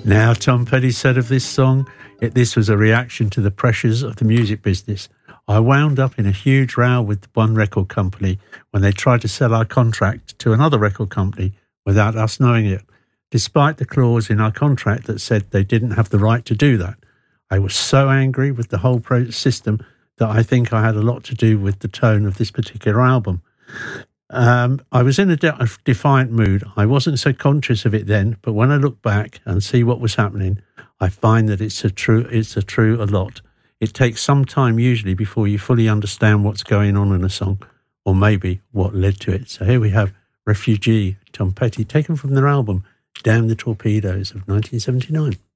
Now, Tom Petty said of this song, this was a reaction to the pressures of the music business. I wound up in a huge row with one record company when they tried to sell our contract to another record company without us knowing it, despite the clause in our contract that said they didn't have the right to do that. I was so angry with the whole system that I think I had a lot to do with the tone of this particular album. I was in a defiant mood. I wasn't so conscious of it then, but when I look back and see what was happening, I find that it's a true a lot. It takes some time usually before you fully understand what's going on in a song, or maybe what led to it. So here we have Refugee, Tom Petty, taken from their album Damn the Torpedoes of 1979.